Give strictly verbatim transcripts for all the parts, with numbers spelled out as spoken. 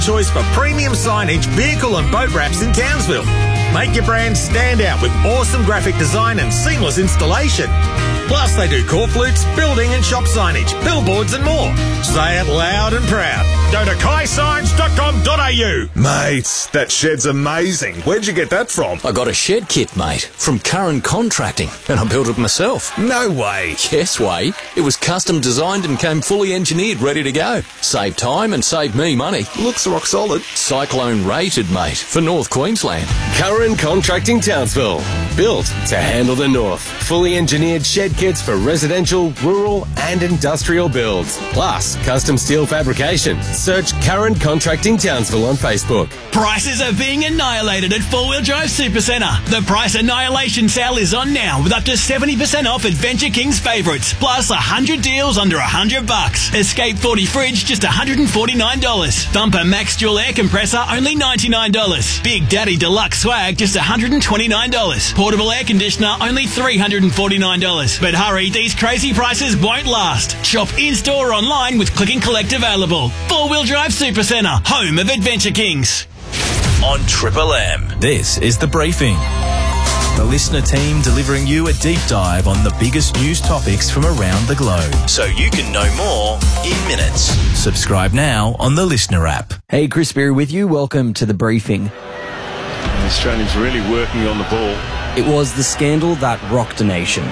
choice for premium signage, vehicle and boat wraps in Townsville. Make your brand stand out with awesome graphic design and seamless installation. Plus, they do core flutes, building and shop signage, billboards and more. Say it loud and proud. Go to kai signs dot com dot a u. Mate, that shed's amazing. Where'd you get that from? I got a shed kit, mate, from Curran Contracting, and I built it myself. No way. Yes way. It was custom designed and came fully engineered, ready to go. Save time and save me money. Looks rock solid. Cyclone rated, mate, for North Queensland. Curran Contracting Townsville. Built to handle the north. Fully engineered shed kits for residential, rural and industrial builds. Plus, custom steel fabrication. Search Curran Contracting Townsville on Facebook. Prices are being annihilated at Four Wheel Drive Supercentre. The price annihilation sale is on now with up to seventy percent off Adventure King's favourites. Plus one hundred deals under one hundred bucks. Escape forty fridge just one hundred forty-nine dollars. Thumper Max Dual Air Compressor only ninety-nine dollars. Big Daddy Deluxe Swag just one hundred twenty-nine dollars. Portable Air Conditioner only three hundred forty-nine dollars. But hurry, these crazy prices won't last. Shop in-store or online with Click and Collect available. Four Wheel Drive Supercentre, home of Adventure Kings. On Triple M, this is The Briefing. The listener team delivering you a deep dive on the biggest news topics from around the globe. So you can know more in minutes. Subscribe now on the Listener app. Hey, Chris Berry with you. Welcome to The Briefing. The Australians really working on the ball. It was the scandal that rocked a nation.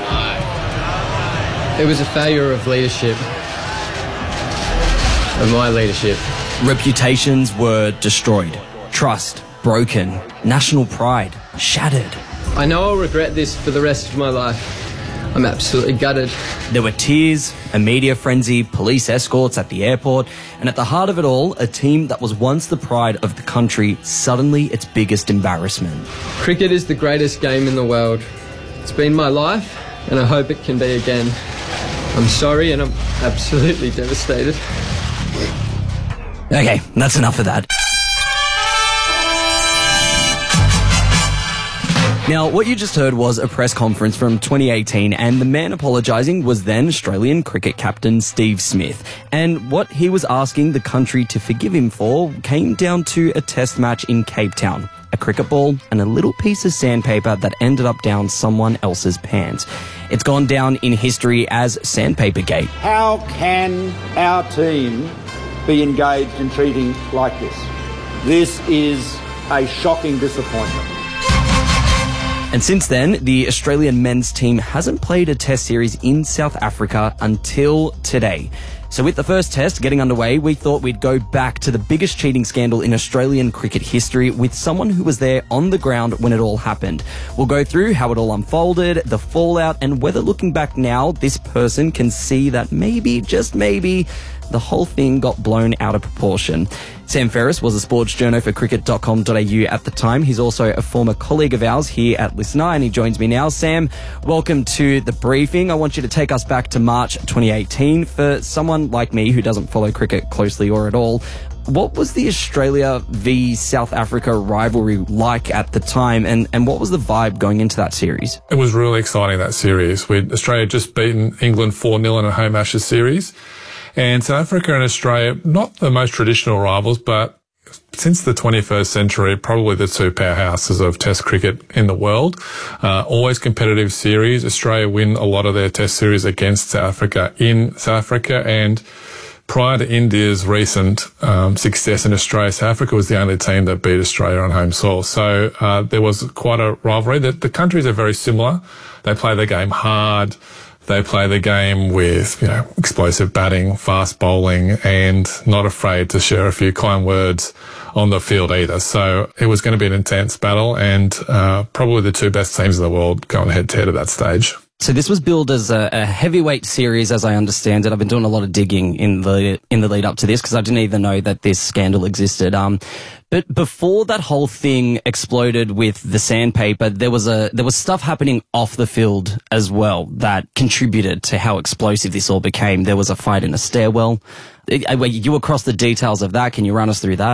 It was a failure of leadership, of my leadership. Reputations were destroyed, trust broken, national pride shattered. I know I'll regret this for the rest of my life. I'm absolutely gutted. There were tears, a media frenzy, police escorts at the airport, and at the heart of it all, a team that was once the pride of the country, suddenly its biggest embarrassment. Cricket is the greatest game in the world. It's been my life, and I hope it can be again. I'm sorry, and I'm absolutely devastated. Okay, that's enough of that. Now, what you just heard was a press conference from twenty eighteen, and the man apologising was then Australian cricket captain Steve Smith. And what he was asking the country to forgive him for came down to a test match in Cape Town, a cricket ball and a little piece of sandpaper that ended up down someone else's pants. It's gone down in history as Sandpaper Gate. How can our team be engaged in treating like this? This is a shocking disappointment. And since then, the Australian men's team hasn't played a test series in South Africa until today. So with the first test getting underway, we thought we'd go back to the biggest cheating scandal in Australian cricket history with someone who was there on the ground when it all happened. We'll go through how it all unfolded, the fallout, and whether looking back now, this person can see that maybe, just maybe, the whole thing got blown out of proportion. Sam Ferris was a sports journo for cricket dot com dot a u at the time. He's also a former colleague of ours here at Listener, and he joins me now. Sam, welcome to The Briefing. I want you to take us back to March twenty eighteen. For someone like me who doesn't follow cricket closely or at all, what was the Australia v South Africa rivalry like at the time, and, and what was the vibe going into that series? It was really exciting, that series. We'd Australia just beaten England four nil in a home Ashes series. And South Africa and Australia, not the most traditional rivals, but since the twenty-first century, probably the two powerhouses of Test cricket in the world. Uh, always competitive series. Australia win a lot of their Test series against South Africa in South Africa, and prior to India's recent um, success in Australia, South Africa was the only team that beat Australia on home soil. So uh, there was quite a rivalry. The, the countries are very similar. They play the game hard. They play the game with, you know, explosive batting, fast bowling, and not afraid to share a few kind words on the field either. So it was going to be an intense battle, and uh, probably the two best teams in the world going head to head at that stage. So this was billed as a, a heavyweight series, as I understand it. I've been doing a lot of digging in the in the lead up to this because I didn't even know that this scandal existed. Um, but before that whole thing exploded with the sandpaper, there was a there was stuff happening off the field as well that contributed to how explosive this all became. There was a fight in a stairwell. You across the details of that. Can you run us through that?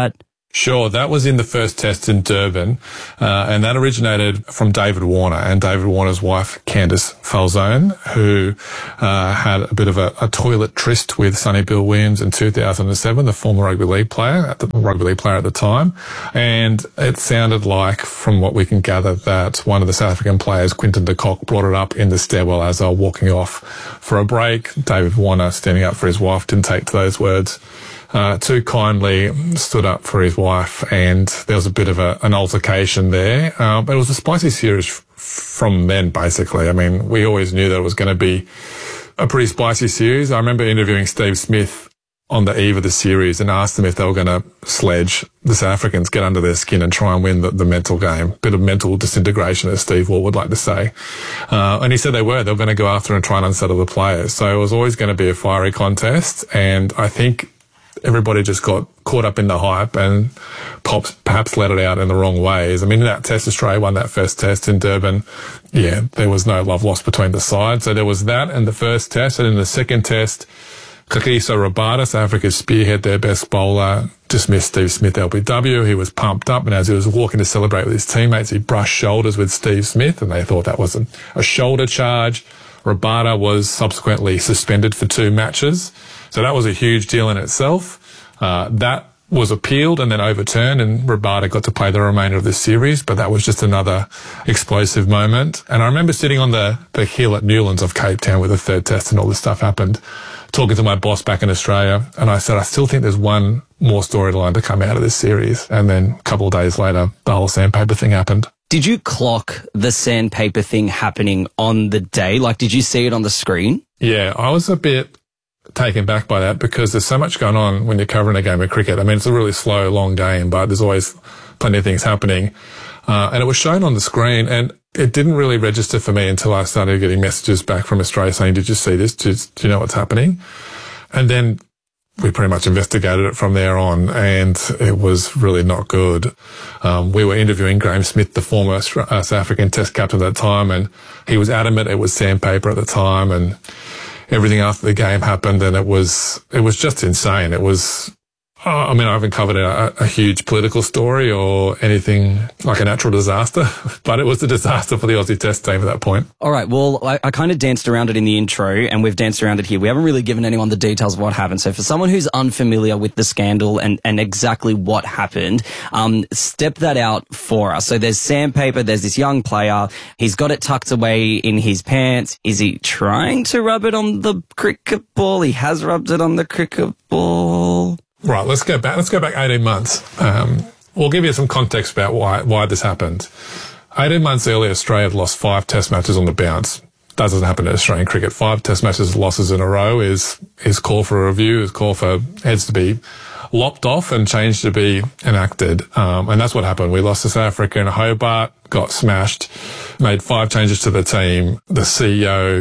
Sure, that was in the first test in Durban, uh, and that originated from David Warner and David Warner's wife, Candice Falzone, who uh, had a bit of a, a toilet tryst with Sonny Bill Williams in two thousand seven, the former rugby league player, at the rugby league player at the time. And it sounded like, from what we can gather, that one of the South African players, Quinton de Kock, brought it up in the stairwell as they were walking off for a break. David Warner, standing up for his wife, didn't take to those words Uh, too kindly, stood up for his wife, and there was a bit of a, an altercation there. Uh, but it was a spicy series f- from then, basically. I mean, we always knew that it was going to be a pretty spicy series. I remember interviewing Steve Smith on the eve of the series and asked them if they were going to sledge the South Africans, get under their skin and try and win the, the mental game. Bit of mental disintegration, as Steve Waugh would like to say. Uh, and he said they were. They were going to go after and try and unsettle the players. So it was always going to be a fiery contest. And I think everybody just got caught up in the hype and Pops perhaps let it out in the wrong ways. I mean, in that test, Australia won that first test in Durban. Yeah, there was no love lost between the sides. So there was that in the first test. And in the second test, Kagiso Rabada, South Africa's spearhead, their best bowler, dismissed Steve Smith L B W. He was pumped up, and as he was walking to celebrate with his teammates, he brushed shoulders with Steve Smith, and they thought that was a, a shoulder charge. Rabada was subsequently suspended for two matches. So that was a huge deal in itself. Uh, that was appealed and then overturned, and Rabada got to play the remainder of the series, but that was just another explosive moment. And I remember sitting on the, the hill at Newlands of Cape Town where the third test and all this stuff happened, talking to my boss back in Australia, and I said, I still think there's one more storyline to come out of this series. And then a couple of days later, the whole sandpaper thing happened. Did you clock the sandpaper thing happening on the day? Like, did you see it on the screen? Yeah, I was a bit taken back by that because there's so much going on when you're covering a game of cricket. I mean, it's a really slow, long game, but there's always plenty of things happening. Uh, and it was shown on the screen, and it didn't really register for me until I started getting messages back from Australia saying, did you see this? Do you, do you know what's happening? And then we pretty much investigated it from there on, and it was really not good. Um, we were interviewing Graeme Smith, the former uh, South African Test captain at the time, and he was adamant it was sandpaper at the time, and everything after the game happened, and it was it was just insane. It was, oh, I mean, I haven't covered a, a huge political story or anything like a natural disaster, but it was a disaster for the Aussie Test team at that point. All right, well, I, I kind of danced around it in the intro, and we've danced around it here. We haven't really given anyone the details of what happened. So for someone who's unfamiliar with the scandal and, and exactly what happened, um, step that out for us. So there's sandpaper, there's this young player, he's got it tucked away in his pants. Is he trying to rub it on the cricket ball? He has rubbed it on the cricket ball. Right, let's go back. Let's go back eighteen months. Um, we'll give you some context about why why this happened. eighteen months earlier, Australia had lost five Test matches on the bounce. That doesn't happen in Australian cricket. Five Test matches losses in a row is is call for a review, is call for heads to be lopped off and change to be enacted. Um, and that's what happened. We lost to South Africa in Hobart, got smashed, made five changes to the team. The C E O,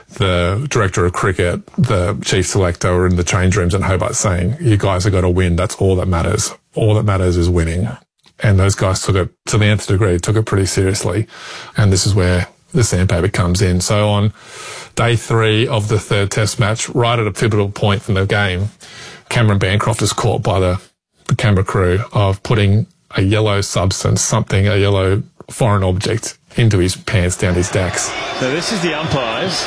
the director of cricket, the chief selector were in the change rooms in Hobart saying, you guys have got to win. That's all that matters. All that matters is winning. And those guys took it to the nth degree, took it pretty seriously. And this is where the sandpaper comes in. So on day three of the third test match, right at a pivotal point from the game, Cameron Bancroft is caught by the, the camera crew of putting a yellow substance, something, a yellow foreign object, into his pants down his dacks. So this is the umpires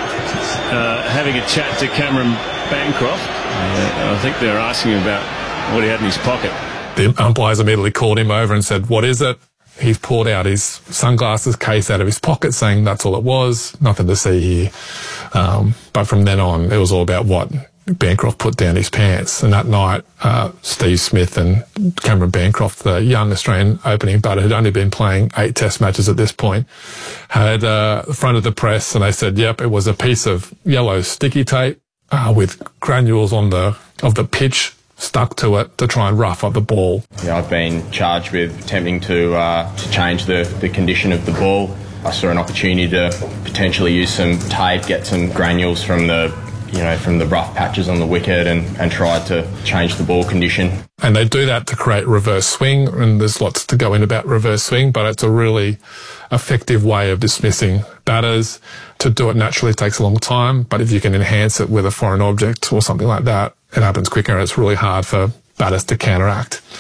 uh, having a chat to Cameron Bancroft. Uh, I think they're asking him about what he had in his pocket. The umpires immediately called him over and said, what is it? He's pulled out his sunglasses case out of his pocket saying that's all it was, nothing to see here. Um, but from then on, it was all about what Bancroft put down his pants. And that night, uh, Steve Smith and Cameron Bancroft, the young Australian opening batter who'd only been playing eight test matches at this point, had uh, the front of the press, and they said, yep, it was a piece of yellow sticky tape uh, with granules on the of the pitch stuck to it to try and rough up the ball. Yeah, I've been charged with attempting to uh, to change the, the condition of the ball. I saw an opportunity to potentially use some tape, get some granules from the you know, from the rough patches on the wicket and, and tried to change the ball condition. And they do that to create reverse swing, and there's lots to go in about reverse swing, but it's a really effective way of dismissing batters. To do it naturally takes a long time, but if you can enhance it with a foreign object or something like that, it happens quicker. It's really hard for batters to counteract.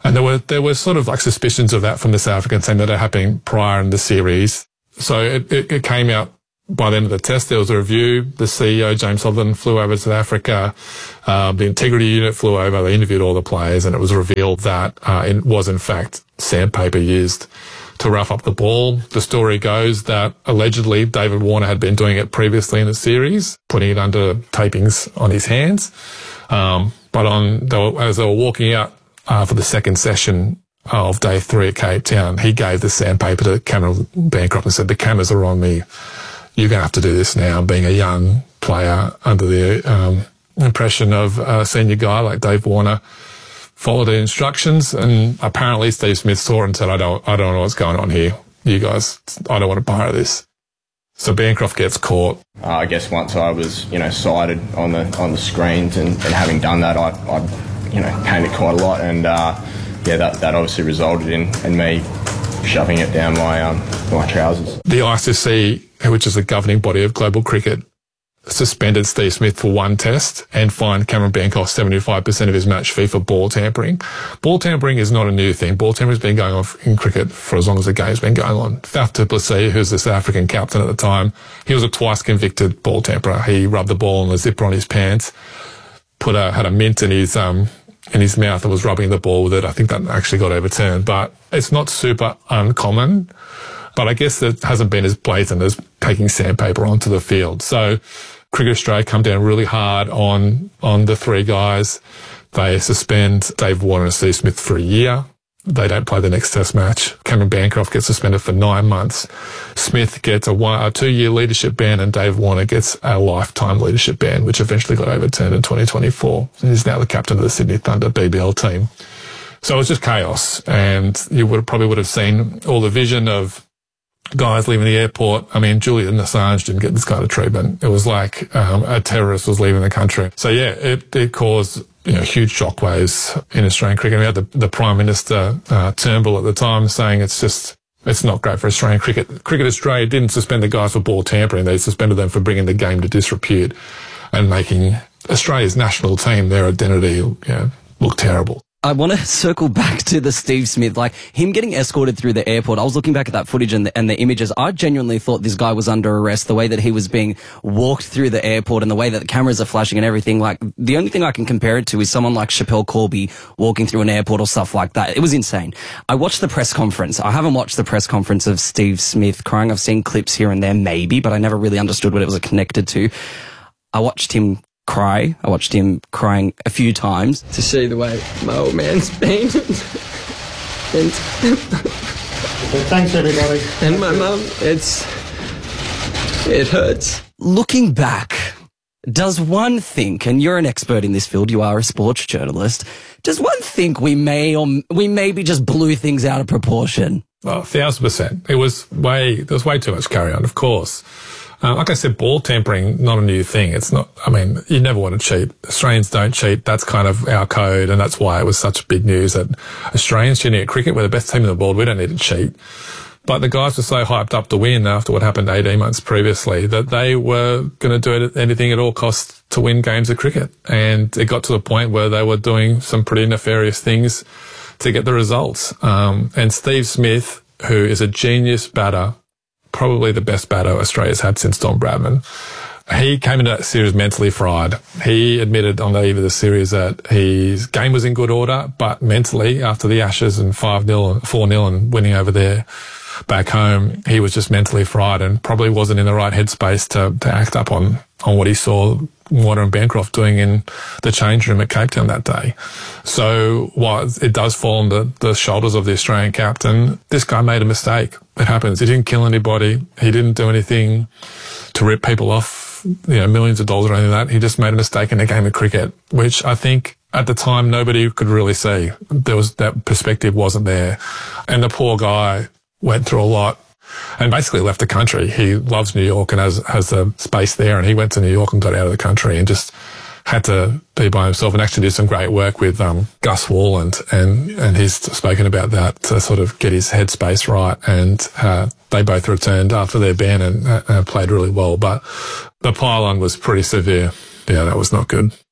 And there were there were sort of like suspicions of that from the South African team that had happened prior in the series. So it, it, it came out by the end of the test. There was a review. The C E O, James Sutherland, flew over to South Africa. Um, the integrity unit flew over. They interviewed all the players, and it was revealed that uh, it was in fact sandpaper used to rough up the ball. The story goes that allegedly David Warner had been doing it previously in the series, putting it under tapings on his hands. Um, but on they were, as they were walking out uh, for the second session of day three at Cape Town, he gave the sandpaper to Cameron Bancroft and said, "The cameras are on me. You're going to have to do this now." Being a young player under the um, impression of a senior guy like Dave Warner, followed the instructions, and apparently Steve Smith saw it and said, I don't, I don't know what's going on here. You guys, I don't want to part of this. So Bancroft gets caught. Uh, I guess once I was, you know, sighted on the on the screens, and, and having done that, I, I, you know, came it quite a lot, and uh, yeah, that, that obviously resulted in, in me shoving it down my um my trousers. The I C C, which is the governing body of global cricket, suspended Steve Smith for one test and fined Cameron Bancroft seventy-five percent of his match fee for ball tampering. Ball tampering is not a new thing. Ball tampering has been going on in cricket for as long as the game's been going on. Faf du Plessis, who's the South African captain at the time, he was a twice convicted ball tamperer. He rubbed the ball and the zipper on his pants, put a, had a mint in his, um, in his mouth and was rubbing the ball with it. I think that actually got overturned, but it's not super uncommon. But I guess it hasn't been as blatant as taking sandpaper onto the field. So Cricket Australia come down really hard on on the three guys. They suspend Dave Warner and Steve Smith for a year. They don't play the next test match. Cameron Bancroft gets suspended for nine months. Smith gets a, one, a two-year leadership ban, and Dave Warner gets a lifetime leadership ban, which eventually got overturned in twenty twenty-four. He's now the captain of the Sydney Thunder B B L team. So it was just chaos, and you would probably would have seen all the vision of guys leaving the airport. I mean, Julian Assange didn't get this kind of treatment. It was like um, a terrorist was leaving the country. So yeah, it, it caused, you know, huge shockwaves in Australian cricket. We had the, the Prime Minister, uh, Turnbull at the time, saying it's just, it's not great for Australian cricket. Cricket Australia didn't suspend the guys for ball tampering. They suspended them for bringing the game to disrepute and making Australia's national team, their identity, you know, look terrible. I want to circle back to the Steve Smith, like him getting escorted through the airport. I was looking back at that footage and the, and the images. I genuinely thought this guy was under arrest, the way that he was being walked through the airport and the way that the cameras are flashing and everything. Like, the only thing I can compare it to is someone like Chappelle Corby walking through an airport or stuff like that. It was insane. I watched the press conference. I haven't watched the press conference of Steve Smith crying. I've seen clips here and there, maybe, but I never really understood what it was connected to. I watched him cry. I watched him crying a few times. To see the way my old man's been. and well, thanks, everybody. And my mum, it's... it hurts. Looking back, does one think, and you're an expert in this field, you are a sports journalist, does one think we may or we maybe just blew things out of proportion? Oh, a thousand percent. It was way, there was way too much carry on, of course. Uh, like I said, ball tampering, not a new thing. It's not, I mean, you never want to cheat. Australians don't cheat. That's kind of our code, and that's why it was such big news that Australians cheating at cricket, we're the best team in the world. We don't need to cheat. But the guys were so hyped up to win after what happened eighteen months previously that they were going to do anything at all costs to win games of cricket. And it got to the point where they were doing some pretty nefarious things to get the results. Um, and Steve Smith, who is a genius batter, probably the best batter Australia's had since Don Bradman, he came into that series mentally fried. He admitted on the eve of the series that his game was in good order, but mentally, after the Ashes and five nil and four nil and winning over there back home, he was just mentally fried and probably wasn't in the right headspace to, to act up on, on what he saw Warner and Bancroft doing in the change room at Cape Town that day. So while it does fall on the, the shoulders of the Australian captain, this guy made a mistake. It happens. He didn't kill anybody. He didn't do anything to rip people off, you know, millions of dollars or anything like that. He just made a mistake in a game of cricket, which I think at the time nobody could really see. There was, that perspective wasn't there. And the poor guy went through a lot and basically left the country. He loves New York and has, has a space there, and he went to New York and got out of the country and just had to be by himself, and actually did some great work with um, Gus Walland, and, and he's spoken about that to sort of get his headspace right. And uh, they both returned after their ban and uh, played really well. But the pile-on was pretty severe. Yeah, that was not good.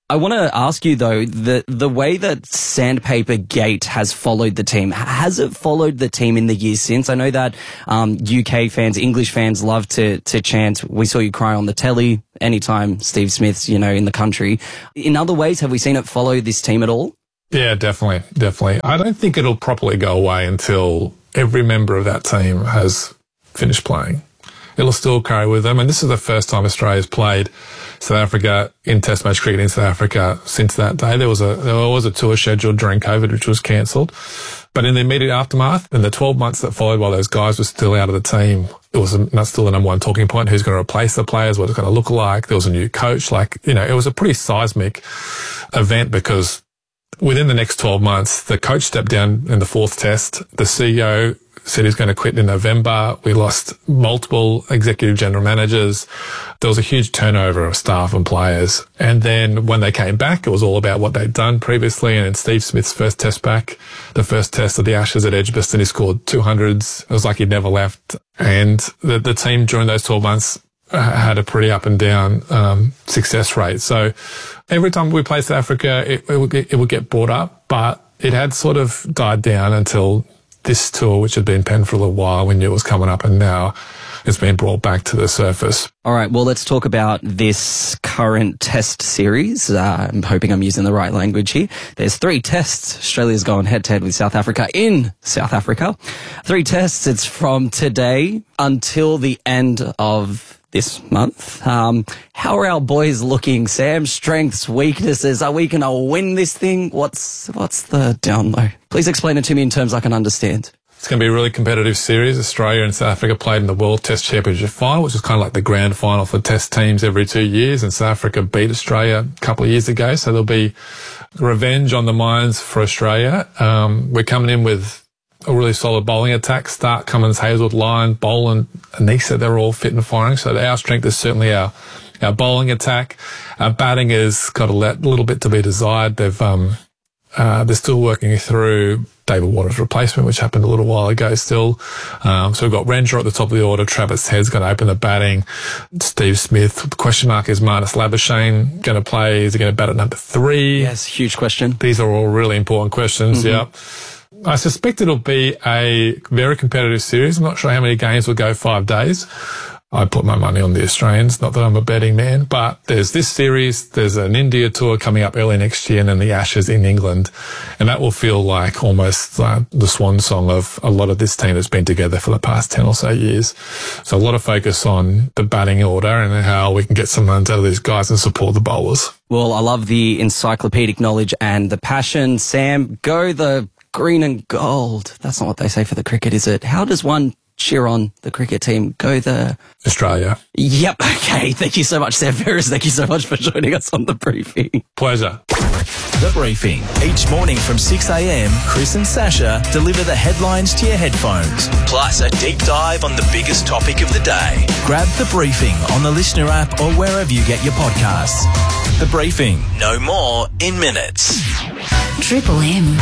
I want to ask you, though, the, the way that Sandpaper Gate has followed the team, has it followed the team in the years since? I know that um, U K fans, English fans love to, to chant, "We saw you cry on the telly," anytime Steve Smith's, you know, in the country. In other ways, have we seen it follow this team at all? Yeah, definitely, definitely. I don't think it'll properly go away until every member of that team has finished playing. It'll still carry with them, and this is the first time Australia's played South Africa in Test match cricket in South Africa since that day. There was a there was a tour scheduled during COVID, which was cancelled, but in the immediate aftermath, in the twelve months that followed, while those guys were still out of the team, it was not still the number one talking point. Who's going to replace the players? What it's going to look like? There was a new coach. Like, you know, it was a pretty seismic event because within the next twelve months, the coach stepped down in the fourth Test. The C E O said he's going to quit in November. We lost multiple executive general managers. There was a huge turnover of staff and players. And then when they came back, it was all about what they'd done previously. And in Steve Smith's first Test back, the first Test of the Ashes at Edgbaston, he scored two hundreds. It was like he'd never left. And the, the team during those twelve months had a pretty up and down um, success rate. So every time we played South Africa, it, it, would get, it would get brought up, but it had sort of died down until this tour, which had been penned for a little while, we knew it was coming up, and now it's been brought back to the surface. All right, well, let's talk about this current Test series. Uh, I'm hoping I'm using the right language here. There's three tests. Australia's gone head-to-head with South Africa in South Africa. Three tests. It's from today until the end of this month. Um, how are our boys looking, Sam? Strengths, weaknesses. Are we going to win this thing? What's what's the down low? Please explain it to me in terms I can understand. It's going to be a really competitive series. Australia and South Africa played in the World Test Championship final, which is kind of like the grand final for Test teams every two years. And South Africa beat Australia a couple of years ago. So there'll be revenge on the minds for Australia. Um, we're coming in with a really solid bowling attack. Stark, Cummins, Hazelwood, Lyon, Boland, Anisa, they're all fit and firing. So our strength is certainly our, our bowling attack. Our batting has got a little bit to be desired. They've, um, uh, they're still working through David Waters' replacement, which happened a little while ago still. Um, so we've got Renshaw at the top of the order. Travis Head's going to open the batting. Steve Smith. The question mark is Marnus Labuschagne going to play. Is he going to bat at number three? Yes, huge question. These are all really important questions. Mm-hmm. Yeah. I suspect it'll be a very competitive series. I'm not sure how many games will go five days. I put my money on the Australians, not that I'm a betting man, but there's this series, there's an India tour coming up early next year, and then the Ashes in England. And that will feel like almost uh, the swan song of a lot of this team that's been together for the past ten or so years. So a lot of focus on the batting order and how we can get some runs out of these guys and support the bowlers. Well, I love the encyclopedic knowledge and the passion. Sam, go the green and gold. That's not what they say for the cricket, is it? How does one cheer on the cricket team? Go the... Australia. Yep. Okay. Thank you so much, Sam Ferris. Thank you so much for joining us on The Briefing. Pleasure. The Briefing. Each morning from six a.m, Chris and Sasha deliver the headlines to your headphones, plus a deep dive on the biggest topic of the day. Grab The Briefing on the Listener app or wherever you get your podcasts. The Briefing. No more in minutes. Triple M.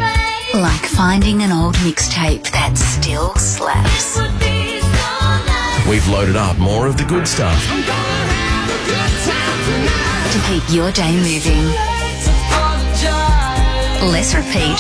Like finding an old mixtape that still slaps. We've loaded up more of the good stuff to keep your day moving. Less repeat.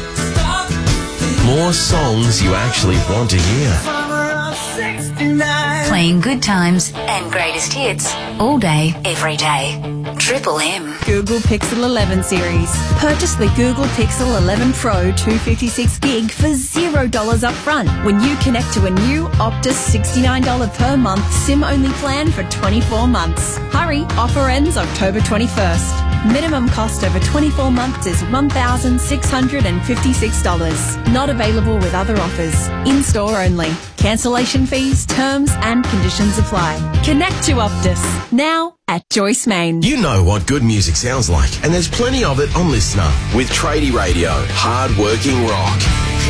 More songs you actually want to hear. Playing good times and greatest hits all day, every day. Triple M. Google Pixel eleven series. Purchase the Google Pixel eleven Pro two fifty-six gig for zero dollars up front when you connect to a new Optus sixty-nine dollars per month SIM-only plan for twenty-four months. Hurry, offer ends October twenty-first. Minimum cost over twenty-four months is one thousand six hundred fifty-six dollars. Not available with other offers. In-store only. Cancellation fees, terms and conditions apply. Connect to Optus now at Joyce Main. You know what good music sounds like, and there's plenty of it on Listener with Tradie Radio, hard-working rock.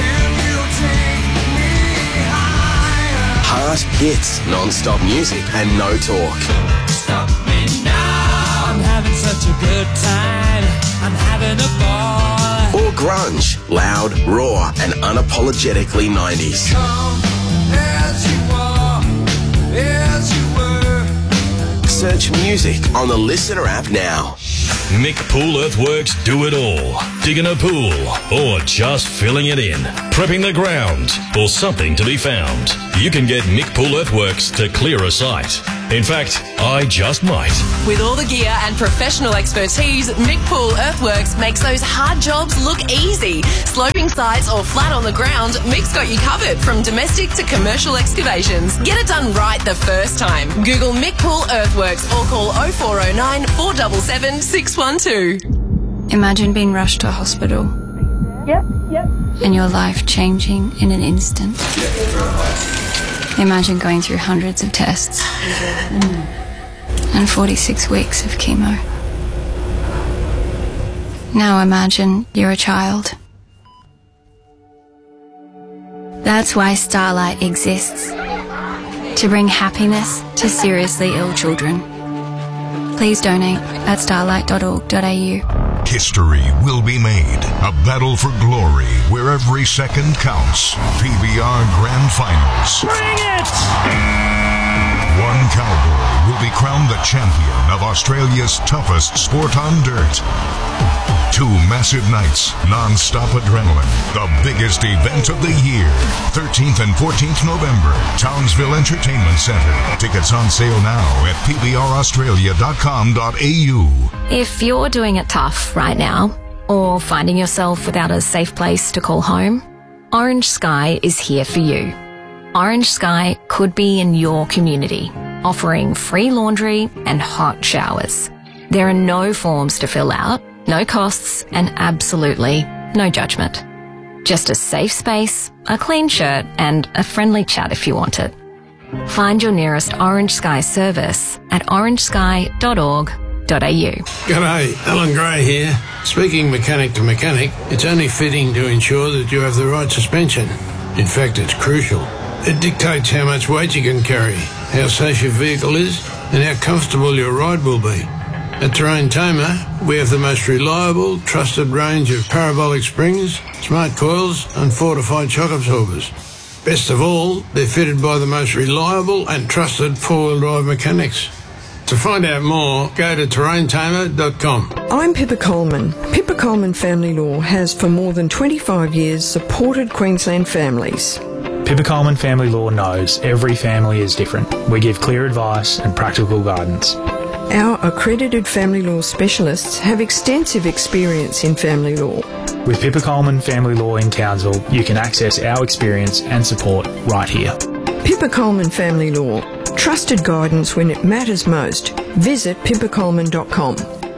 Heart hits, non-stop music and no talk. Stop me now. I'm having such a good time. I'm having a ball. Or grunge, loud, raw and unapologetically nineties. Come as you are, as you were. Search music on the Listener app now. Mick Pool Earthworks do it all. Digging a pool or just filling it in. Prepping the ground or something to be found. You can get Mick Pool Earthworks to clear a site. In fact, I just might. With all the gear and professional expertise, Mick Pool Earthworks makes those hard jobs look easy. Sloping sites or flat on the ground, Mick's got you covered from domestic to commercial excavations. Get it done right the first time. Google Mick Pool Earthworks or call oh four oh nine, four seven seven, six one two. Imagine being rushed to hospital. Yep, yep. And your life changing in an instant. Imagine going through hundreds of tests and forty-six weeks of chemo. Now imagine you're a child. That's why Starlight exists. To bring happiness to seriously ill children. Please donate at starlight dot org dot a u. History will be made. A battle for glory where every second counts. P B R Grand Finals. Bring it! One cowboy will be crowned the champion of Australia's toughest sport on dirt. Two massive nights, non-stop adrenaline. The biggest event of the year. thirteenth and fourteenth November, Townsville Entertainment Centre. Tickets on sale now at p b r australia dot com dot a u. If you're doing it tough right now, or finding yourself without a safe place to call home, Orange Sky is here for you. Orange Sky could be in your community, offering free laundry and hot showers. There are no forms to fill out, no costs, and absolutely no judgment. Just a safe space, a clean shirt, and a friendly chat if you want it. Find your nearest Orange Sky service at orange sky dot org dot a u. G'day, Alan Gray here. Speaking mechanic to mechanic, it's only fitting to ensure that you have the right suspension. In fact, it's crucial. It dictates how much weight you can carry, how safe your vehicle is, and how comfortable your ride will be. At Terrain Tamer, we have the most reliable, trusted range of parabolic springs, smart coils, and fortified shock absorbers. Best of all, they're fitted by the most reliable and trusted four-wheel drive mechanics. To find out more, go to terrain tamer dot com. I'm Pippa Coleman. Pippa Coleman Family Law has for more than twenty-five years supported Queensland families. Pippa Coleman Family Law knows every family is different. We give clear advice and practical guidance. Our accredited family law specialists have extensive experience in family law. With Pippa Coleman Family Law in Townsville, you can access our experience and support right here. Pippa Coleman Family Law. Trusted guidance when it matters most. Visit pippa coleman dot com.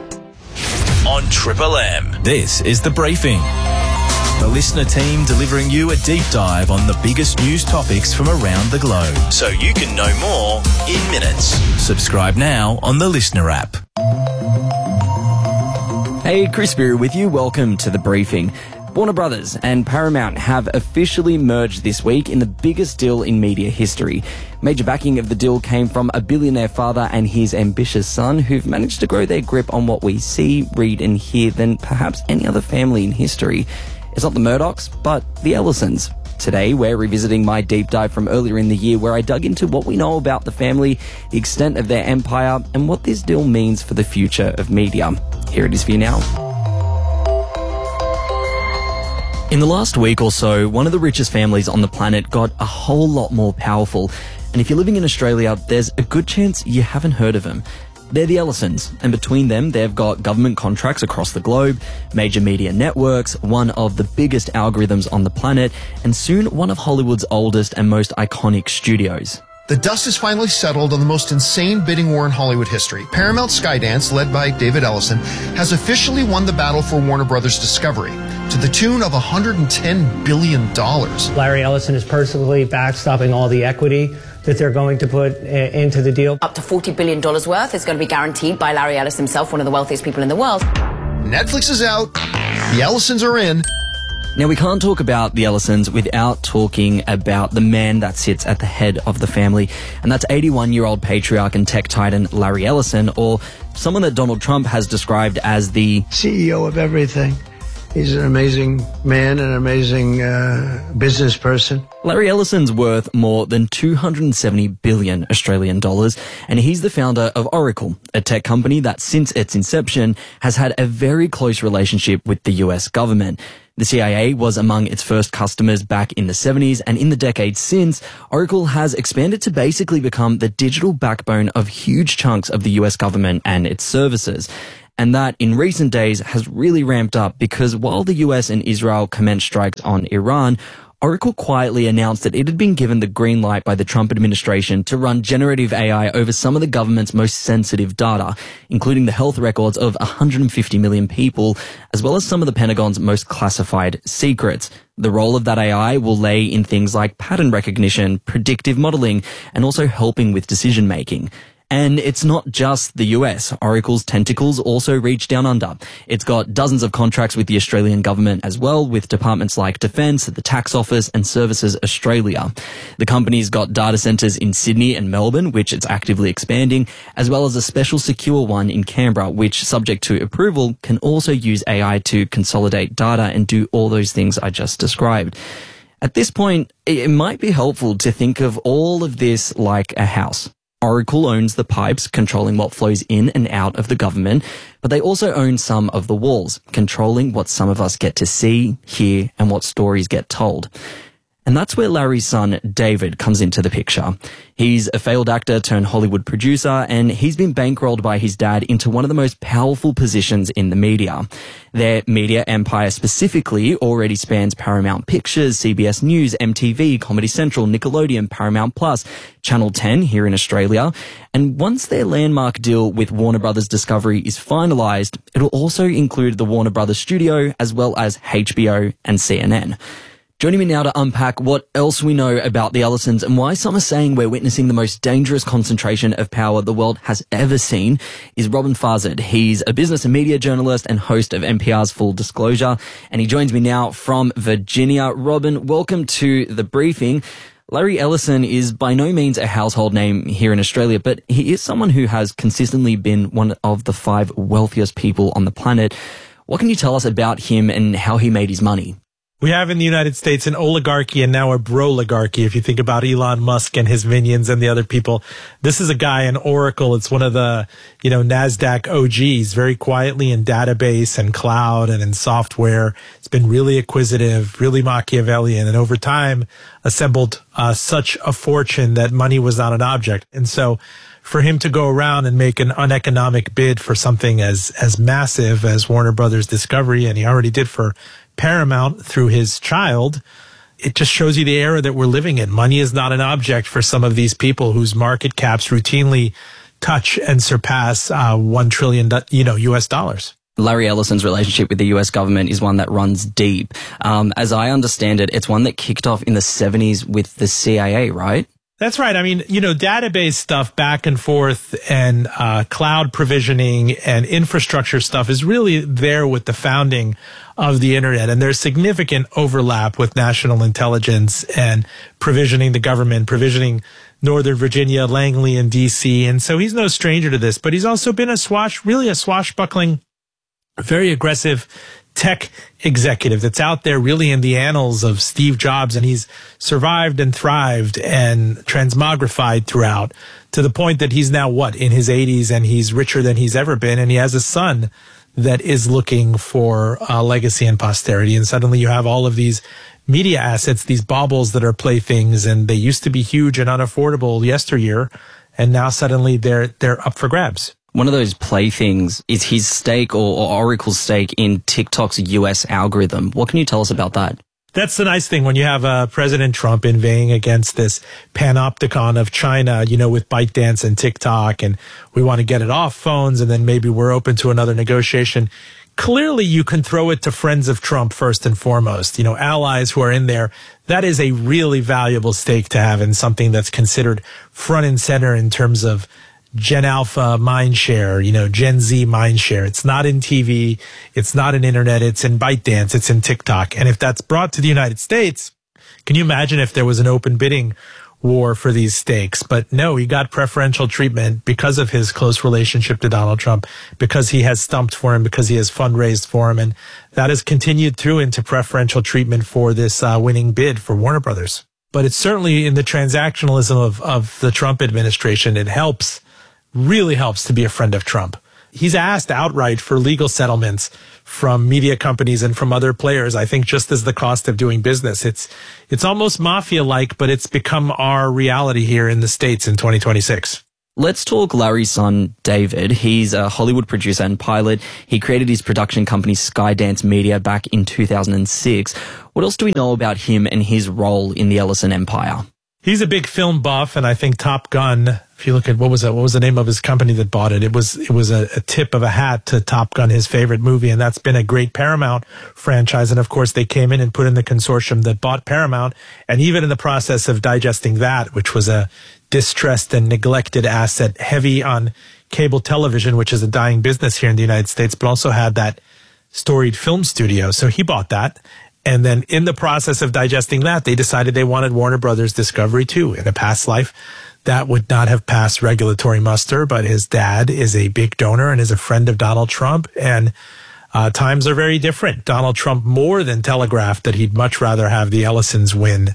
On Triple M, this is The Briefing. The listener team delivering you a deep dive on the biggest news topics from around the globe, so you can know more in minutes. Subscribe now on the Listener app. Hey, Chris Beery with you. Welcome to The Briefing. Warner Brothers and Paramount have officially merged this week in the biggest deal in media history. Major backing of the deal came from a billionaire father and his ambitious son, who've managed to grow their grip on what we see, read and hear than perhaps any other family in history. It's not the Murdochs, but the Ellisons. Today, we're revisiting my deep dive from earlier in the year, where I dug into what we know about the family, the extent of their empire, and what this deal means for the future of media. Here it is for you now. In the last week or so, one of the richest families on the planet got a whole lot more powerful. And if you're living in Australia, there's a good chance you haven't heard of them. They're the Ellisons, and between them, they've got government contracts across the globe, major media networks, one of the biggest algorithms on the planet, and soon one of Hollywood's oldest and most iconic studios. The dust has finally settled on the most insane bidding war in Hollywood history. Paramount Skydance, led by David Ellison, has officially won the battle for Warner Brothers Discovery to the tune of one hundred ten billion dollars. Larry Ellison is personally backstopping all the equity that they're going to put uh, into the deal. Up to forty billion dollars worth is going to be guaranteed by Larry Ellison himself, one of the wealthiest people in the world. Netflix is out. The Ellisons are in. Now, we can't talk about the Ellisons without talking about the man that sits at the head of the family, and that's eighty-one-year-old patriarch and tech titan Larry Ellison, or someone that Donald Trump has described as the C E O of everything. He's an amazing man, an amazing uh, business person. Larry Ellison's worth more than two hundred seventy billion Australian dollars, and he's the founder of Oracle, a tech company that since its inception has had a very close relationship with the U S government. The C I A was among its first customers back in the seventies, and in the decades since, Oracle has expanded to basically become the digital backbone of huge chunks of the U S government and its services. And that, in recent days, has really ramped up because while the U S and Israel commenced strikes on Iran, Oracle quietly announced that it had been given the green light by the Trump administration to run generative A I over some of the government's most sensitive data, including the health records of one hundred fifty million people, as well as some of the Pentagon's most classified secrets. The role of that A I will lay in things like pattern recognition, predictive modeling, and also helping with decision making. And it's not just the U S. Oracle's tentacles also reach down under. It's got dozens of contracts with the Australian government as well, with departments like Defence, the Tax Office, and Services Australia. The company's got data centres in Sydney and Melbourne, which it's actively expanding, as well as a special secure one in Canberra, which, subject to approval, can also use A I to consolidate data and do all those things I just described. At this point, it might be helpful to think of all of this like a house. Oracle owns the pipes controlling what flows in and out of the government, but they also own some of the walls, controlling what some of us get to see, hear, and what stories get told. And that's where Larry's son, David, comes into the picture. He's a failed actor turned Hollywood producer, and he's been bankrolled by his dad into one of the most powerful positions in the media. Their media empire specifically already spans Paramount Pictures, C B S News, M T V, Comedy Central, Nickelodeon, Paramount Plus, Channel ten here in Australia. And once their landmark deal with Warner Brothers Discovery is finalised, it'll also include the Warner Brothers studio as well as H B O and C N N. Joining me now to unpack what else we know about the Ellisons and why some are saying we're witnessing the most dangerous concentration of power the world has ever seen is Robin Farzad. He's a business and media journalist and host of N P R's Full Disclosure, and he joins me now from Virginia. Robin, welcome to the briefing. Larry Ellison is by no means a household name here in Australia, but he is someone who has consistently been one of the five wealthiest people on the planet. What can you tell us about him and how he made his money? We have in the United States an oligarchy and now a broligarchy. If you think about Elon Musk and his minions and the other people, this is a guy in Oracle. It's one of the, you know, NASDAQ O Gs, very quietly in database and cloud and in software. It's been really acquisitive, really Machiavellian, and over time assembled uh, such a fortune that money was not an object. And so for him to go around and make an uneconomic bid for something as, as massive as Warner Brothers Discovery, and he already did for Paramount through his child, it just shows you the era that we're living in. Money is not an object for some of these people whose market caps routinely touch and surpass uh, one trillion, you know, U S dollars. Larry Ellison's relationship with the U S government is one that runs deep. Um, as I understand it, it's one that kicked off in the seventies with the C I A, right? That's right. I mean, you know, database stuff back and forth and uh, cloud provisioning and infrastructure stuff is really there with the founding of the internet. And there's significant overlap with national intelligence and provisioning the government, provisioning Northern Virginia, Langley, and D C. And so he's no stranger to this, but he's also been a swash, really a swashbuckling, very aggressive tech executive that's out there really in the annals of Steve Jobs, and he's survived and thrived and transmogrified throughout to the point that he's now what, in his eighties, and he's richer than he's ever been, and he has a son that is looking for uh, legacy and posterity. And suddenly you have all of these media assets, these baubles that are playthings, and they used to be huge and unaffordable yesteryear, and now suddenly they're they're up for grabs. One of those playthings is his stake or, or Oracle's stake in TikTok's U S algorithm. What can you tell us about that? That's the nice thing when you have uh, President Trump inveighing against this panopticon of China, you know, with ByteDance and TikTok, and we want to get it off phones, and then maybe we're open to another negotiation. Clearly, you can throw it to friends of Trump first and foremost, you know, allies who are in there. That is a really valuable stake to have in something that's considered front and center in terms of Gen Alpha mindshare, you know, Gen Z mindshare. It's not in T V. It's not in internet. It's in ByteDance. It's in TikTok. And if that's brought to the United States, can you imagine if there was an open bidding war for these stakes. But no, he got preferential treatment because of his close relationship to Donald Trump, because he has stumped for him, because he has fundraised for him. And that has continued through into preferential treatment for this uh, winning bid for Warner Brothers. But it's certainly in the transactionalism of, of the Trump administration, it helps, really helps to be a friend of Trump. He's asked outright for legal settlements from media companies and from other players, I think just as the cost of doing business. It's it's almost mafia-like, but it's become our reality here in the States in twenty twenty-six. Let's talk Larry's son, David. He's a Hollywood producer and pilot. He created his production company, Skydance Media, back in two thousand six. What else do we know about him and his role in the Ellison empire? He's a big film buff, and I think Top Gun, if you look at what was it, what was the name of his company that bought it? It was it was a, a tip of a hat to Top Gun, his favorite movie, and that's been a great Paramount franchise. And of course, they came in and put in the consortium that bought Paramount, and even in the process of digesting that, which was a distressed and neglected asset, heavy on cable television, which is a dying business here in the United States, but also had that storied film studio. So he bought that. And then in the process of digesting that, they decided they wanted Warner Brothers Discovery too. In a past life, that would not have passed regulatory muster, but his dad is a big donor and is a friend of Donald Trump. And uh, times are very different. Donald Trump more than telegraphed that he'd much rather have the Ellisons win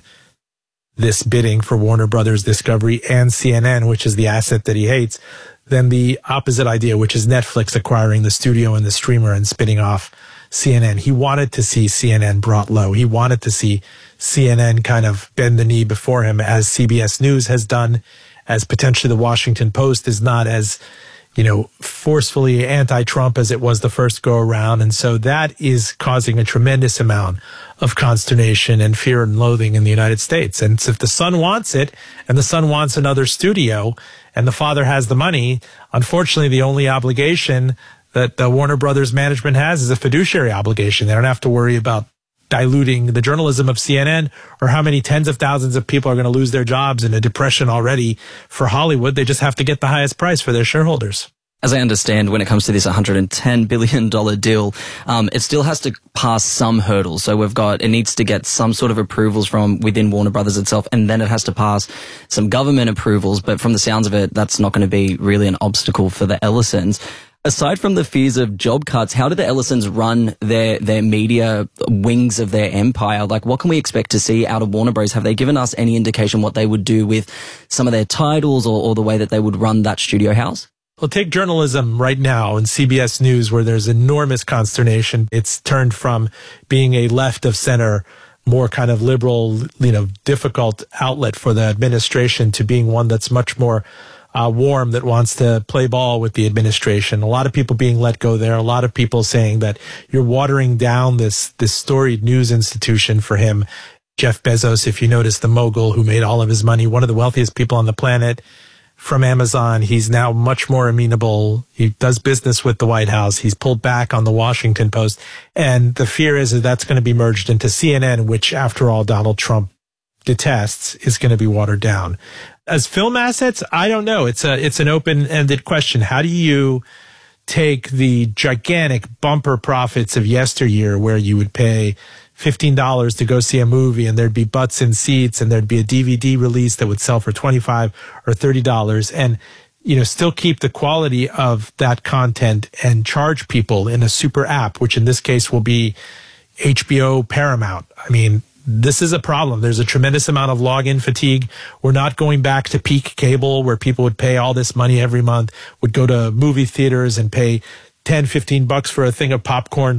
this bidding for Warner Brothers Discovery and C N N, which is the asset that he hates, than the opposite idea, which is Netflix acquiring the studio and the streamer and spinning off C N N. He wanted to see C N N brought low. He wanted to see C N N kind of bend the knee before him, as C B S News has done, as potentially the Washington Post is not as, you know, forcefully anti-Trump as it was the first go around. And so that is causing a tremendous amount of consternation and fear and loathing in the United States. And so if the son wants it and the son wants another studio and the father has the money, unfortunately, the only obligation that the Warner Brothers management has is a fiduciary obligation. They don't have to worry about diluting the journalism of C N N or how many tens of thousands of people are going to lose their jobs in a depression already for Hollywood. They just have to get the highest price for their shareholders. As I understand, when it comes to this one hundred ten billion dollars deal, um, it still has to pass some hurdles. So we've got, it needs to get some sort of approvals from within Warner Brothers itself, and then it has to pass some government approvals. But from the sounds of it, that's not going to be really an obstacle for the Ellisons. Aside from the fears of job cuts, how do the Ellisons run their, their media wings of their empire? Like, what can we expect to see out of Warner Bros? Have they given us any indication what they would do with some of their titles or, or the way that they would run that studio house? Well, take journalism right now in C B S News, where there's enormous consternation. It's turned from being a left of center, more kind of liberal, you know, difficult outlet for the administration to being one that's much more Uh, warm, that wants to play ball with the administration. A lot of people being let go there. A lot of people saying that you're watering down this, this storied news institution for him. Jeff Bezos, if you notice, the mogul who made all of his money, one of the wealthiest people on the planet, from Amazon. He's now much more amenable. He does business with the White House. He's pulled back on the Washington Post. And the fear is that that's going to be merged into C N N, which, after all, Donald Trump detests, is going to be watered down. As film assets, I don't know. It's a it's an open-ended question. How do you take the gigantic bumper profits of yesteryear, where you would pay fifteen dollars to go see a movie and there'd be butts in seats and there'd be a D V D release that would sell for twenty-five dollars or thirty dollars, and, you know, still keep the quality of that content and charge people in a super app, which in this case will be H B O Paramount? I mean, this is a problem. There's a tremendous amount of login fatigue. We're not going back to peak cable, where people would pay all this money every month, would go to movie theaters and pay ten, fifteen bucks for a thing of popcorn.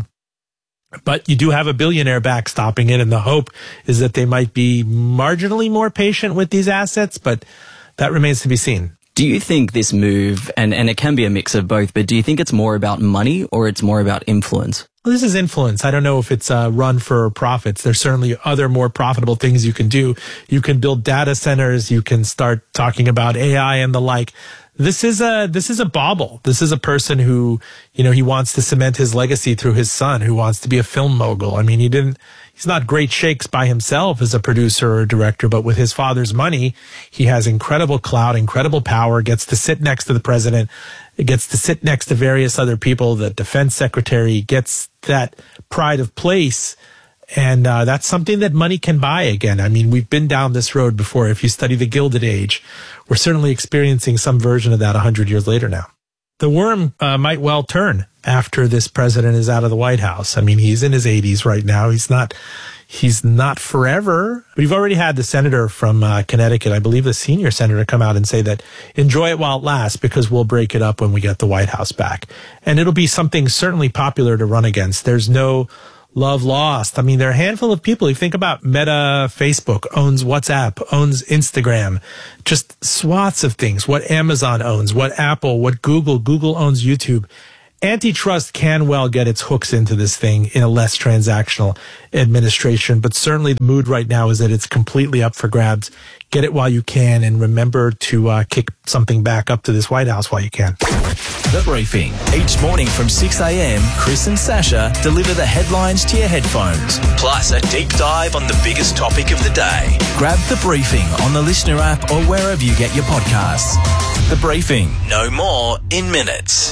But you do have a billionaire backstopping it, and the hope is that they might be marginally more patient with these assets, but that remains to be seen. Do you think this move, and, and it can be a mix of both, but do you think it's more about money or it's more about influence? Well, this is influence. I don't know if it's a run for profits. There's certainly other more profitable things you can do. You can build data centers. You can start talking about A I and the like. This is a, this is a bauble. This is a person who, you know, he wants to cement his legacy through his son, who wants to be a film mogul. I mean, he didn't, he's not great shakes by himself as a producer or a director, but with his father's money, he has incredible clout, incredible power, gets to sit next to the president, gets to sit next to various other people, the defense secretary, gets that pride of place And uh, that's something that money can buy again. I mean, we've been down this road before. If you study the Gilded Age, we're certainly experiencing some version of that one hundred years later now. The worm uh, might well turn after this president is out of the White House. I mean, he's in his eighties right now. He's not, he's not forever. But you've already had the senator from uh, Connecticut, I believe the senior senator, come out and say that enjoy it while it lasts because we'll break it up when we get the White House back. And it'll be something certainly popular to run against. There's no love lost. I mean, there are a handful of people. You think about Meta, Facebook owns WhatsApp, owns Instagram, just swaths of things. What Amazon owns, what Apple, what Google, Google owns YouTube. Antitrust can well get its hooks into this thing in a less transactional administration, but certainly the mood right now is that it's completely up for grabs. Get it while you can, and remember to uh, kick something back up to this White House while you can. The Briefing. Each morning from six a.m, Chris and Sasha deliver the headlines to your headphones, plus a deep dive on the biggest topic of the day. Grab The Briefing on the Listener app or wherever you get your podcasts. The Briefing. No more in minutes.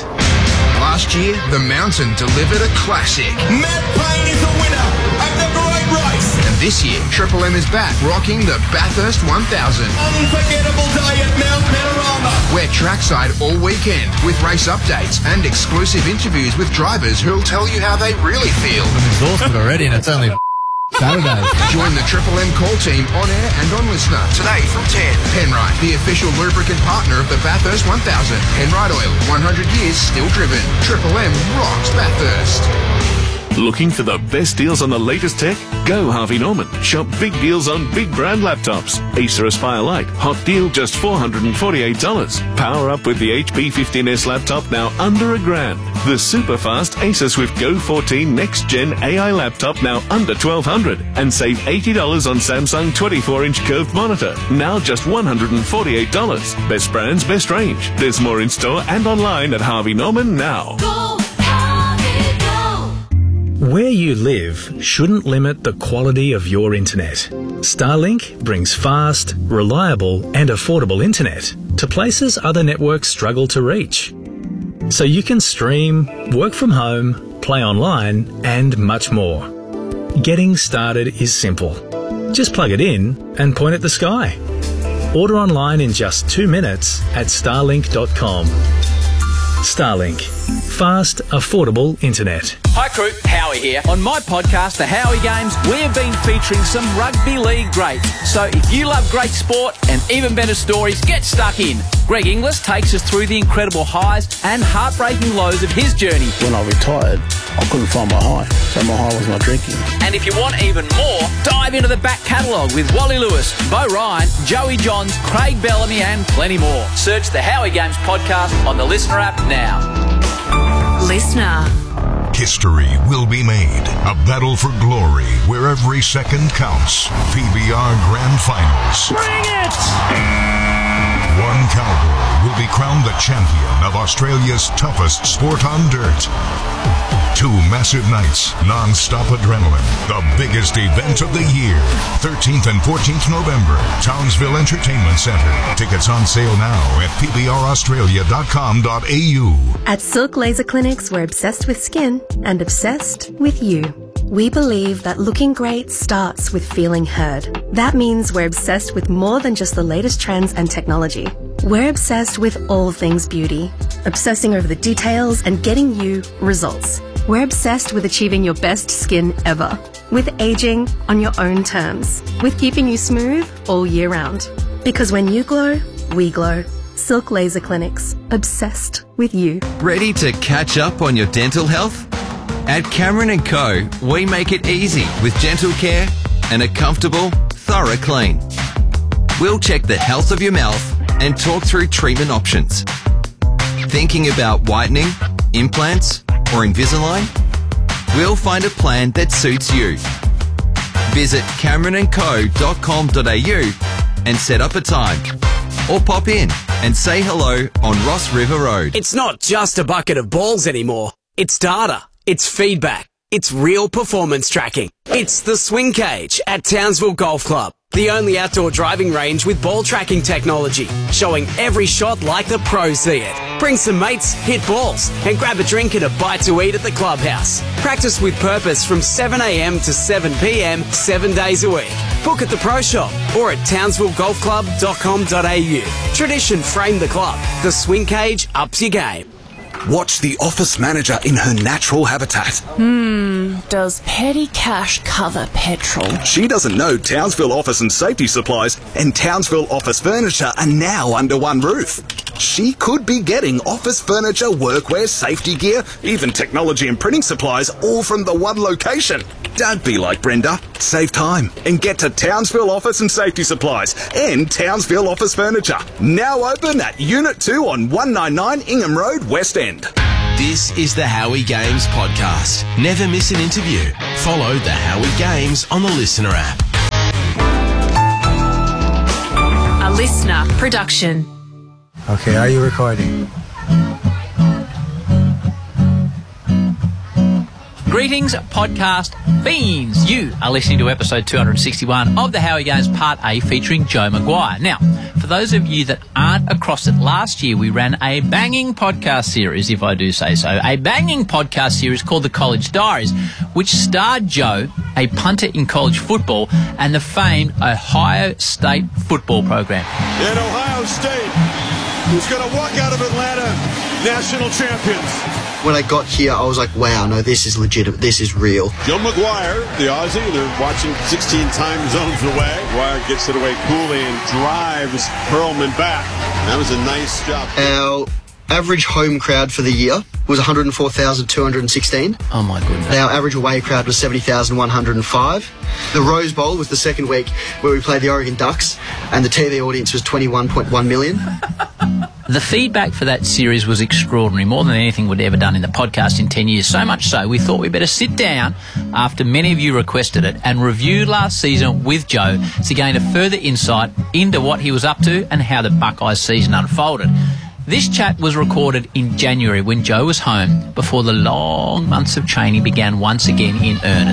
Last year, the Mountain delivered a classic. Matt Payne is the winner of the Great Race. And this year, Triple M is back rocking the Bathurst one thousand. Unforgettable day at Mount Panorama. We're trackside all weekend with race updates and exclusive interviews with drivers who'll tell you how they really feel. I'm exhausted already and it's only Saturday. Join the Triple M call team on air and on Listener today from ten. Penrite, the official lubricant partner of the Bathurst one thousand. Penrite Oil, one hundred years still driven. Triple M rocks Bathurst. Looking for the best deals on the latest tech? Go Harvey Norman. Shop big deals on big brand laptops. Acer Aspire Lite, hot deal just four hundred forty-eight dollars. Power up with the H P fifteen S laptop now under a grand. The super fast Acer Swift Go fourteen Next Gen A I laptop now under twelve hundred dollars. And save eighty dollars on Samsung twenty-four inch curved monitor, now just one hundred forty-eight dollars. Best brands, best range. There's more in store and online at Harvey Norman now. Go, Harvey, go. Where you live shouldn't limit the quality of your internet. Starlink brings fast, reliable and affordable internet to places other networks struggle to reach. So you can stream, work from home, play online and much more. Getting started is simple. Just plug it in and point at the sky. Order online in just two minutes at starlink dot com. Starlink. Fast, affordable internet. Hi crew, Howie here. On my podcast, The Howie Games, we have been featuring some rugby league greats. So if you love great sport and even better stories, get stuck in. Greg Inglis takes us through the incredible highs and heartbreaking lows of his journey. When I retired, I couldn't find my high, so my high was my drinking. And if you want even more, dive into the back catalogue with Wally Lewis, Bo Ryan, Joey Johns, Craig Bellamy and plenty more. Search The Howie Games podcast on the Listener app now. Listener. History will be made. A battle for glory where every second counts. P B R Grand Finals. Bring it! One cowboy will be crowned the champion of Australia's toughest sport on dirt. Two massive nights, non-stop adrenaline. The biggest event of the year. thirteenth and fourteenth November, Townsville Entertainment Centre. Tickets on sale now at p b r australia dot com dot a u. At Silk Laser Clinics, we're obsessed with skin and obsessed with you. We believe that looking great starts with feeling heard. That means we're obsessed with more than just the latest trends and technology. We're obsessed with all things beauty, obsessing over the details and getting you results. We're obsessed with achieving your best skin ever, with aging on your own terms, with keeping you smooth all year round. Because when you glow, we glow. Silk Laser Clinics, obsessed with you. Ready to catch up on your dental health? At Cameron and Co, we make it easy with dental care and a comfortable, thorough clean. We'll check the health of your mouth and talk through treatment options. Thinking about whitening, implants, or Invisalign? We'll find a plan that suits you. Visit cameron and co dot com dot a u and set up a time. Or pop in and say hello on Ross River Road. It's not just a bucket of balls anymore. It's data. It's feedback. It's real performance tracking. It's the Swing Cage at Townsville Golf Club. the only outdoor driving range with ball tracking technology, showing every shot like the pros see it. Bring some mates, hit balls, and grab a drink and a bite to eat at the clubhouse. Practice with purpose from seven a m to seven p m, seven days a week. Book at the Pro Shop or at townsville golf club dot com dot a u. Tradition framed the club. The swing cage ups your game. Watch the office manager in her natural habitat. Hmm, does petty cash cover petrol? She doesn't know Townsville Office and Safety Supplies and Townsville Office Furniture are now under one roof. She could be getting office furniture, workwear, safety gear, even technology and printing supplies, all from the one location. Don't be like Brenda. Save time and get to Townsville Office and Safety Supplies and Townsville Office Furniture. Now open at Unit two on one ninety-nine Ingham Road, West End. This is the Howie Games podcast. Never miss an interview. Follow the Howie Games on the Listener app. A listener production. Okay, are you recording? Greetings, podcast fiends. You are listening to episode two hundred sixty-one of the Howie Games Part A featuring Joe Maguire. Now, for those of you that aren't across it, last year we ran a banging podcast series, if I do say so, a banging podcast series called The College Diaries, which starred Joe, a punter in college football, and the famed Ohio State football program. And Ohio State is going to walk out of Atlanta national champions. When I got here, I was like, wow, no, this is legitimate. This is real. Joe Maguire, the Aussie, they're watching sixteen time zones away. Maguire gets it away coolly and drives Perlman back. That was a nice job. Our average home crowd for the year was one hundred four thousand two hundred sixteen. Oh, my goodness. And our average away crowd was seventy thousand one hundred five. The Rose Bowl was the second week where we played the Oregon Ducks, and the T V audience was twenty-one point one million. The feedback for that series was extraordinary, more than anything we'd ever done in the podcast in ten years. So much so, we thought we'd better sit down, after many of you requested it, and review last season with Joe to gain a further insight into what he was up to and how the Buckeyes season unfolded. This chat was recorded in January when Joe was home before the long months of training began once again in earnest.